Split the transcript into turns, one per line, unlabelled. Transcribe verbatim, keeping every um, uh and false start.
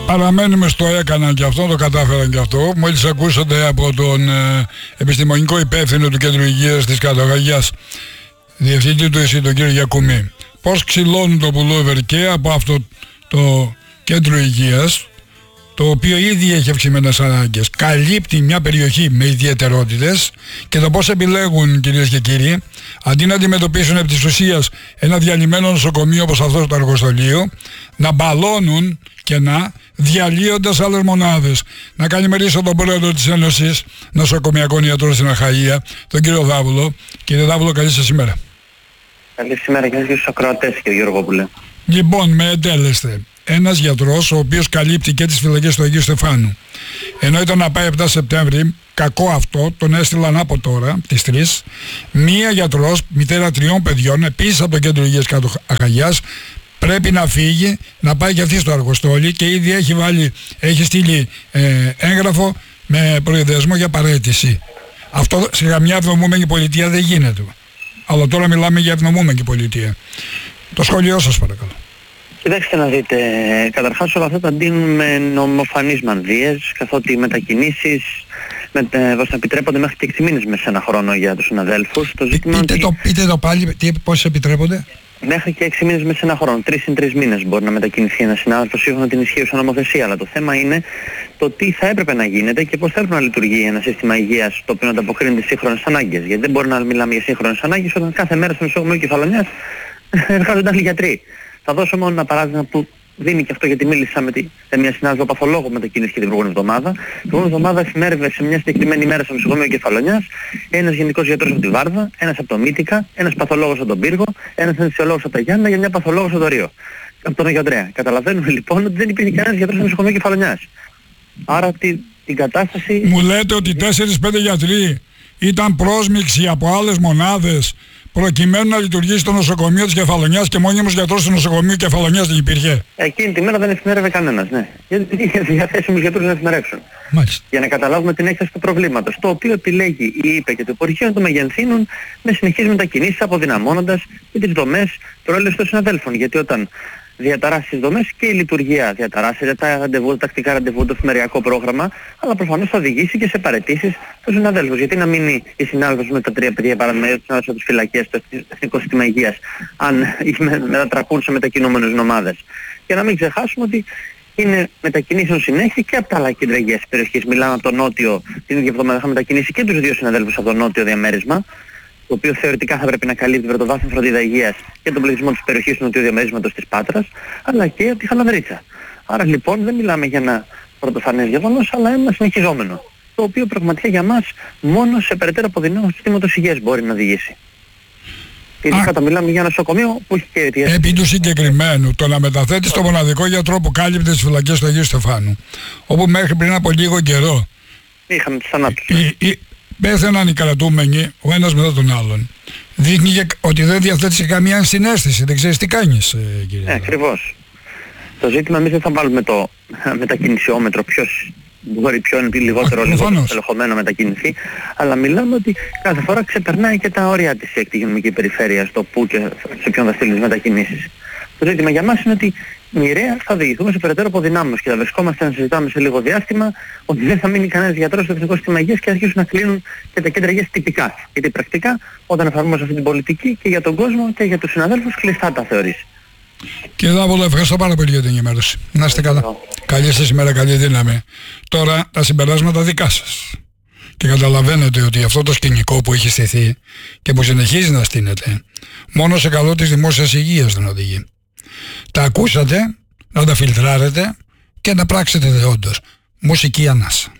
Παραμένουμε στο έκαναν και αυτό, το κατάφεραν και αυτό. Μόλις ακούσατε από τον ε, επιστημονικό υπεύθυνο του Κέντρου Υγείας της Καταγαγιάς, διευθυντή του ΕΣΥ, τον κύριο Γιακουμή, πώς ξυλώνουν το pullover και από αυτό το Κέντρο Υγείας, το οποίο ήδη έχει αυξημένες ανάγκες, καλύπτει μια περιοχή με ιδιαιτερότητες, και το πώς επιλέγουν, κυρίες και κύριοι, αντί να αντιμετωπίσουν επί της ουσίας ένα διαλυμένο νοσοκομείο όπως αυτό το αργοστολείο, να μπαλώνουν και να διαλύονται σε άλλες μονάδες. Να καλημερίσω τον πρόεδρο της Ένωσης Νοσοκομιακών Ιατρών στην Αχαΐα, τον κύριο Δάβουλο. Κύριε Δάβουλο, καλή σας ημέρα.
Καλή σήμερα και στους ακροατές, κύριε Γιώργοπουλε.
Λοιπόν, με εντέλεστε. Ένας γιατρός, ο οποίος καλύπτει και τις φυλακές του Αγίου Στεφάνου, ενώ ήταν να πάει επτά Σεπτέμβρη, κακό αυτό, τον έστειλαν από τώρα, τις τρεις. Μία γιατρός, μητέρα τριών παιδιών, επίσης από το Κέντρο Υγείας κάτω Αχαγιάς, πρέπει να φύγει, να πάει και αυτή στο Αργοστόλι, και ήδη έχει, βάλει, έχει στείλει ε, έγγραφο με προειδεσμό για παραίτηση. Αυτό σε καμιά ευδομούμενη πολιτεία δεν γίνεται. Αλλά τώρα μιλάμε για ευδομούμενη πολιτεία. Το σχόλιο σας παρακαλώ.
Κοιτάξτε να δείτε, καταρχάς όλα αυτά τα ντύνουν με νομοφανείς μανδύες, καθότι οι μετακινήσεις με, ε, επιτρέπονται μέχρι και έξι μήνες μέσα σε ένα χρόνο για τους συναδέλφους. Το ζήτημα
πείτε,
ότι...
το, πείτε το πάλι, τι, πώς επιτρέπονται.
Μέχρι και έξι μήνες μέσα σε ένα χρόνο, τρεις συν τρεις μήνες μπορεί να μετακινηθεί ένας συνάδελφος σύμφωνα με την ισχύουσα νομοθεσία. Αλλά το θέμα είναι το τι θα έπρεπε να γίνεται και πώς θα έπρεπε να λειτουργεί ένα σύστημα υγείας το οποίο να ανταποκρίνεται στις σύγχρονες ανάγκες. Γιατί δεν μπορεί να μιλάμε για σύγχρονες ανάγκες όταν κάθε μέρα στο νοσοκομείο Κεφαλονιάς εργάζονται άλλοι γιατροί. Θα δώσω μόνο ένα παράδειγμα που δίνει και αυτό, γιατί μίλησα με, τη, με μια συνάδελφο παθολόγο που μετακίνησε την προηγούμενη εβδομάδα. Την προηγούμενη εβδομάδα εφημέρευε σε μια συγκεκριμένη ημέρα στο νοσοκομείο Κεφαλονιάς ένας γενικός γιατρός από τη Βάρδα, ένας από το Μύτικα, ένας παθολόγος από τον Πύργο, ένας αναισθησιολόγος από τα Γιάννα και μια παθολόγος από το Ρίο. Από τον Αγιο Ανδρέα. Καταλαβαίνουμε λοιπόν ότι δεν υπήρχε κανένας γιατρός στο νοσοκομείο Κεφαλονιάς. Άρα τη, την κατάσταση...
Μου λέτε ότι τέσσερις πέντε γιατροί ήταν πρόσμιξοι από άλλες μονάδες προκειμένου να λειτουργήσει το νοσοκομείο της Κεφαλονιάς, και μόνιμος γιατρός στο νοσοκομείο Κεφαλονιάς δεν υπήρχε.
Εκείνη τη μέρα δεν εφημέρευε κανένας, ναι. Γιατί δεν είχε διαθέσιμους γιατρούς να εφημερεύσουν.
Μάλιστα.
Για να καταλάβουμε την έκταση του προβλήματος, το οποίο επιλέγει η ΥΠΕ και το Υπουργείο να το μεγενθύνουν με συνεχείς μετακινήσεις, αποδυναμώνοντας και τις δομές προέλευσης των συναδέλφων. Γιατί όταν διαταράσσει τις δομές και η λειτουργία διαταράσσεται, τα ραντεβού, τα τακτικά ραντεβού, το εφημεριακό πρόγραμμα, αλλά προφανώς θα οδηγήσει και σε παραιτήσεις των συναδέλφων. Γιατί να μείνει η συνάδελφος με τα τρία παιδιά, παράδειγμα, του συνάδελφους από τις φυλακές, το Εθνικό Σύστημα Υγείας, αν μετατραπούν σε μετακινούμενες νομάδες. Και να μην ξεχάσουμε ότι είναι μετακινήσεων συνέχεια και από τα άλλα κέντρα υγείας περιοχής. Μιλάμε από το νότιο, την ίδια εβδομάδα είχαμε μετακινήσει και τους δύο συναδέλφους από το νότιο διαμέρισμα, το οποίο θεωρητικά θα πρέπει να καλύπτει πρωτοβάθμια φροντίδα υγείας και τον πληθυσμό της περιοχής του νοτιού διαμέρισματος της Πάτρας, αλλά και από τη Χαλανδρίτσα. Άρα λοιπόν δεν μιλάμε για ένα πρωτοφανές γεγονός, αλλά ένα συνεχιζόμενο, το οποίο πραγματικά για μας μόνο σε περαιτέρω αποδυνάμωση του συστήματος υγείας μπορεί να οδηγήσει. Ειδικά όταν μιλάμε για ένα νοσοκομείο που έχει και αιτίες.
Επί του συγκεκριμένου, το να μεταθέτει το μοναδικό γιατρό που κάλυπτε τις φυλακές του Αγίου Στεφάνου, όπου μέχρι πριν από λίγο καιρό
είχαμε τους θανάτους.
Πέθαναν οι κρατούμενοι ο ένας μετά τον άλλον. Δείχνει ότι δεν διαθέτει καμία συναίσθηση, δεν ξέρεις τι κάνεις, κύριε.
Ναι, ακριβώς. Το ζήτημα εμείς δεν θα βάλουμε το μετακινησιόμετρο, ποιος μπορεί πιο είναι λιγότερο λιγότερο ελεγχομένο μετακινηθεί, αλλά μιλάμε ότι κάθε φορά ξεπερνάει και τα όρια της η υγειονομική περιφέρεια, στο που και σε ποιον θα στείλει τις μετακινήσεις. Το ζήτημα για μας είναι ότι μοιραία θα οδηγηθούμε σε περαιτέρω αποδυνάμωση και θα βρισκόμαστε να συζητάμε σε λίγο διάστημα ότι δεν θα μείνει κανένας γιατρός στο Εθνικό Σύστημα Υγείας και αρχίσουν να κλείνουν και τα κέντρα υγείας τυπικά. Γιατί πρακτικά όταν εφαρμόζουμε αυτή την πολιτική και για τον κόσμο και για τους συναδέλφους κλειστά τα θεωρείς.
Κύριε Δάβολο, ευχαριστώ πάρα πολύ για την ενημέρωση. Να είστε καλά. Καλή σας ημέρα, καλή δύναμη. Τώρα τα συμπεράσματα δικά σας. Και καταλαβαίνετε ότι αυτό το σκηνικό που έχει στηθεί και που συνεχίζει να στείνεται, μόνο σε καλό της δημόσιας υγείας δεν οδηγεί. Τα ακούσατε, να τα φιλτράρετε και να πράξετε δεόντως. Μουσική ανάσα.